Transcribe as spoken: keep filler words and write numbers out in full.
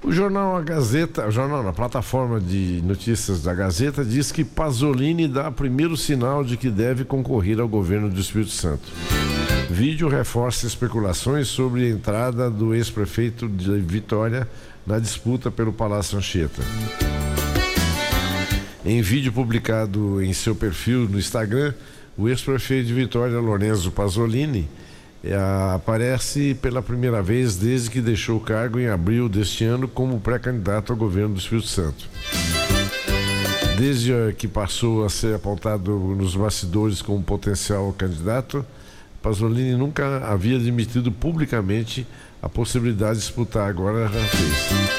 O jornal A Gazeta, o jornal, na plataforma de notícias da Gazeta, diz que Pasolini dá primeiro sinal de que deve concorrer ao governo do Espírito Santo. Vídeo reforça especulações sobre a entrada do ex-prefeito de Vitória na disputa pelo Palácio Anchieta. Em vídeo publicado em seu perfil no Instagram, o ex-prefeito de Vitória, Lorenzo Pasolini, aparece pela primeira vez desde que deixou o cargo em abril deste ano como pré-candidato ao governo do Espírito Santo. Desde que passou a ser apontado nos bastidores como potencial candidato, Pasolini nunca havia admitido publicamente a possibilidade de disputar, agora já fez.